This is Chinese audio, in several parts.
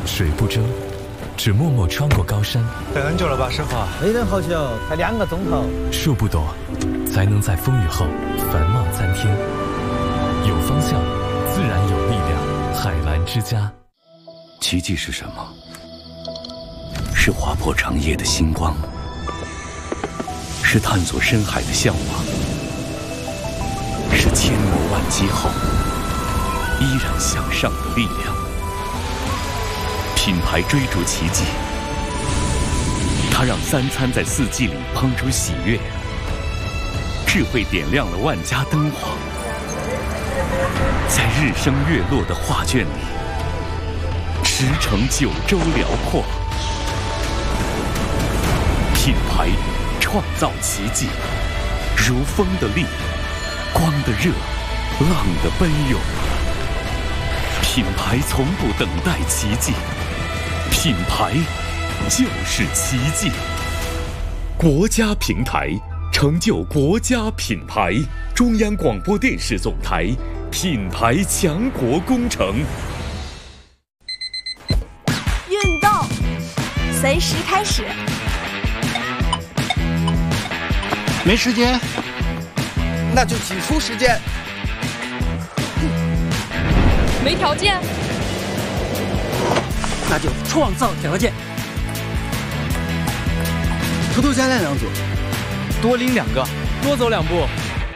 水不争，只默默穿过高山。 等很久了吧，师傅？ 没等好久，才2个钟头。 树不躲，才能在风雨后繁茂参天。有方向，自然有力量。海蓝之家。 奇迹是什么？是划破长夜的星光，是探索深海的向往，是千磨万击后依然向上的力量。品牌追逐奇迹，它让3餐在4季里烹出喜悦，智慧点亮了万家灯火，在日升月落的画卷里驰骋9州辽阔。品牌创造奇迹，如风的力，光的热，浪的奔涌。品牌从不等待奇迹，品牌就是奇迹。国家平台成就国家品牌，中央广播电视总台品牌强国工程。 运动随时开始。 没时间， 那就挤出时间。 没条件， 那就创造条件。 偷偷加练2组， 多拎2个，多走2步。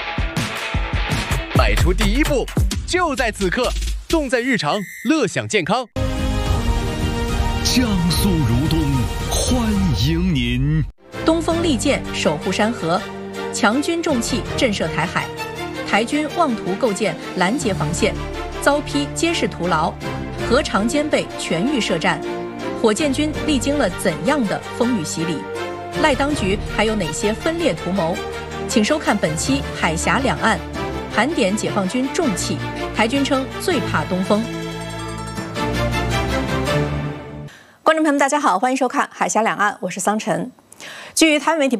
迈出第一步，就在此刻，动在日常，乐享健康。 江苏如东，欢迎您。 东风利剑守护山河，强军重器震慑台海，台军妄图构建拦截防线，遭批皆是徒劳，何尝兼备全域设战？火箭军历经了怎样的风雨洗礼？赖当局还有哪些分裂图谋？请收看本期《海峡两岸》，盘点解放军重器，台军称最怕东风。观众朋友们，大家好，欢迎收看《海峡两岸》，我是桑晨。据台湾媒体